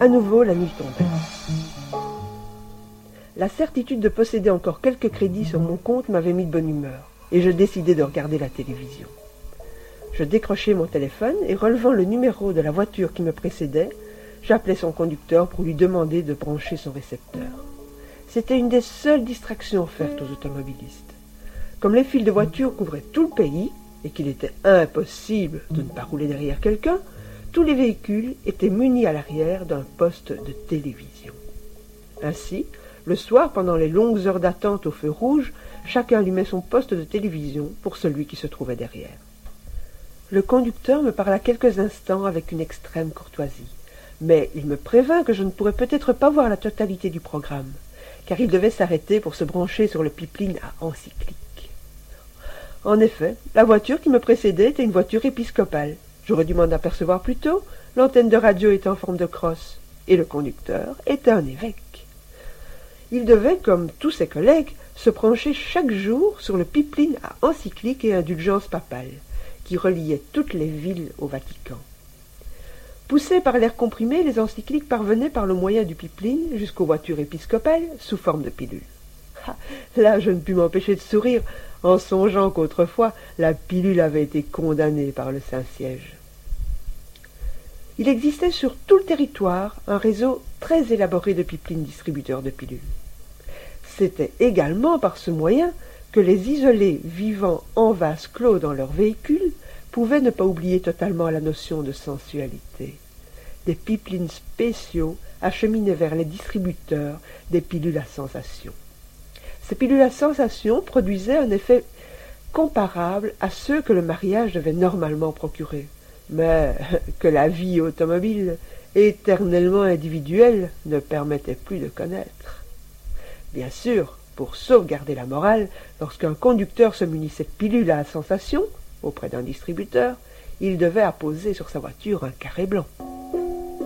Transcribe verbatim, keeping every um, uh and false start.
À nouveau, la nuit tombait. La certitude de posséder encore quelques crédits sur mon compte m'avait mis de bonne humeur, et je décidai de regarder la télévision. Je décrochai mon téléphone et relevant le numéro de la voiture qui me précédait, j'appelai son conducteur pour lui demander de brancher son récepteur. C'était une des seules distractions offertes aux automobilistes. Comme les files de voitures couvraient tout le pays, et qu'il était impossible de ne pas rouler derrière quelqu'un, tous les véhicules étaient munis à l'arrière d'un poste de télévision. Ainsi, le soir, pendant les longues heures d'attente au feu rouge, chacun allumait son poste de télévision pour celui qui se trouvait derrière. Le conducteur me parla quelques instants avec une extrême courtoisie, mais il me prévint que je ne pourrais peut-être pas voir la totalité du programme, car il devait s'arrêter pour se brancher sur le pipeline à encyclique. En effet, la voiture qui me précédait était une voiture épiscopale. J'aurais dû m'en apercevoir plus tôt, l'antenne de radio était en forme de crosse, et le conducteur était un évêque. Il devait, comme tous ses collègues, se pencher chaque jour sur le pipeline à encyclique et indulgence papale, qui reliait toutes les villes au Vatican. Poussés par l'air comprimé, les encycliques parvenaient par le moyen du pipeline jusqu'aux voitures épiscopales sous forme de pilules. Ah, là, je ne pus m'empêcher de sourire en songeant qu'autrefois la pilule avait été condamnée par le Saint-Siège. Il existait sur tout le territoire un réseau très élaboré de pipelines distributeurs de pilules. C'était également par ce moyen que les isolés vivant en vase clos dans leur véhicule pouvaient ne pas oublier totalement la notion de sensualité. Des pipelines spéciaux acheminaient vers les distributeurs des pilules à sensation. Ces pilules à sensation produisaient un effet comparable à ceux que le mariage devait normalement procurer, mais que la vie automobile, éternellement individuelle, ne permettait plus de connaître. Bien sûr, pour sauvegarder la morale, lorsqu'un conducteur se munissait de pilules à sensation auprès d'un distributeur, il devait apposer sur sa voiture un carré blanc.